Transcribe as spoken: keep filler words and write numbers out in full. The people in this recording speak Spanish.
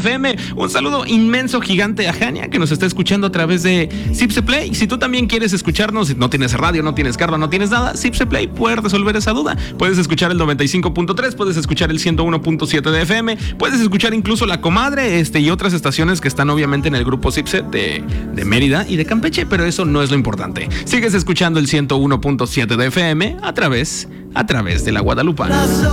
F M. Un saludo inmenso, gigante a Jania, que nos está escuchando a través de Zipse Play. Si tú también quieres escucharnos, si no tienes radio, no tienes carro, no tienes nada, Zipse Play puede resolver esa duda. Puedes escuchar el noventa y cinco punto tres, puedes escuchar el ciento uno punto siete de F M, puedes escuchar incluso La Comadre este, y otras estaciones que están obviamente en el grupo Zipse de, de Mérida y de Campeche, pero eso no es lo importante. Sigues escuchando el ciento uno punto siete de F M a través, a través de la Guadalupana.